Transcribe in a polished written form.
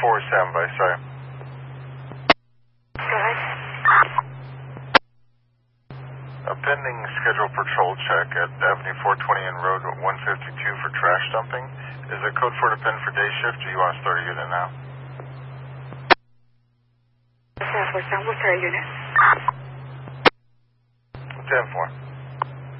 4 standby, sorry. Go ahead. A pending scheduled patrol check at Avenue 420 and Road 152 for trash dumping. Is the code for the pen for day shift, or you want to start a unit now? Southwest, we'll start a unit. 10-4.